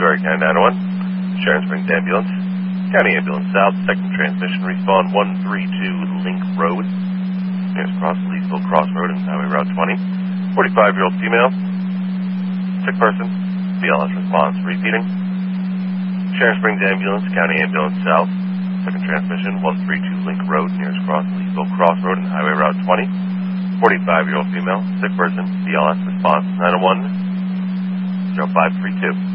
Story County 901. Sharon Springs Ambulance. County Ambulance South. Second transmission. Respawn 132 Link Road. Nearest cross, Leesville Crossroad and Highway Route 20. 45-year-old female. Sick person. BLS response. Repeating. Sharon Springs Ambulance. County Ambulance South. Second transmission. 132 Link Road. Nearest cross, Leesville Crossroad and Highway Route 20. 45-year-old female. Sick person. BLS response 901 0532.